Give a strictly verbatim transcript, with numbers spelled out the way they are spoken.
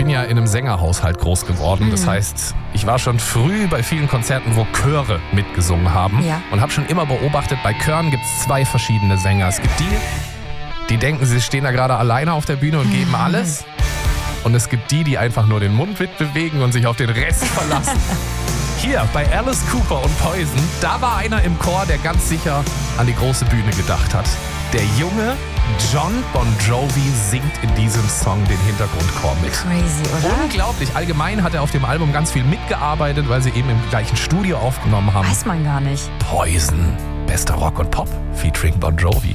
bin ja in einem Sängerhaushalt groß geworden. Das heißt, ich war schon früh bei vielen Konzerten, wo Chöre mitgesungen haben. Ja. Und habe schon immer beobachtet, bei Chören gibt es zwei verschiedene Sänger. Es gibt die, die denken, sie stehen da gerade alleine auf der Bühne und geben alles. Und es gibt die, die einfach nur den Mund mitbewegen und sich auf den Rest verlassen. Hier bei Alice Cooper und Poison, da war einer im Chor, der ganz sicher an die große Bühne gedacht hat. Der junge John Bon Jovi singt in diesem Song den Hintergrundchor mit. Crazy, oder? Unglaublich. Allgemein hat er auf dem Album ganz viel mitgearbeitet, weil sie eben im gleichen Studio aufgenommen haben. Weiß man gar nicht. Poison, bester Rock und Pop, featuring Bon Jovi.